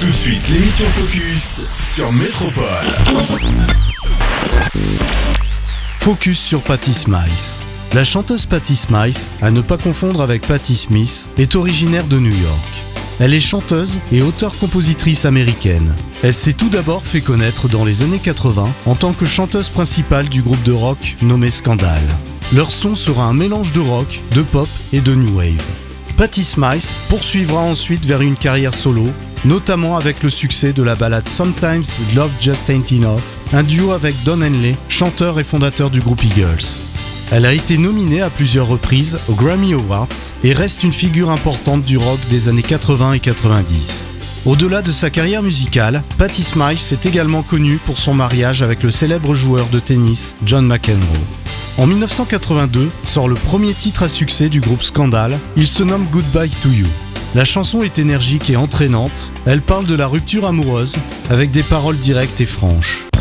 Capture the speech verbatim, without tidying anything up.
Tout de suite, l'émission Focus sur Métropole. Focus sur Patti Smyth. La chanteuse Patti Smyth, à ne pas confondre avec Patti Smith, est originaire de New York. Elle est chanteuse et auteure-compositrice américaine. Elle s'est tout d'abord fait connaître dans les années quatre-vingts en tant que chanteuse principale du groupe de rock nommé Scandal. Leur son sera un mélange de rock, de pop et de new wave. Patti Smyth poursuivra ensuite vers une carrière solo, notamment avec le succès de la ballade Sometimes Love Just Ain't Enough, un duo avec Don Henley, chanteur et fondateur du groupe Eagles. Elle a été nominée à plusieurs reprises aux Grammy Awards et reste une figure importante du rock des années quatre-vingts et quatre-vingt-dix. Au-delà de sa carrière musicale, Patti Smyth est également connue pour son mariage avec le célèbre joueur de tennis John McEnroe. En dix-neuf cent quatre-vingt-deux sort le premier titre à succès du groupe Scandal, il se nomme Goodbye to You. La chanson est énergique et entraînante, elle parle de la rupture amoureuse avec des paroles directes et franches.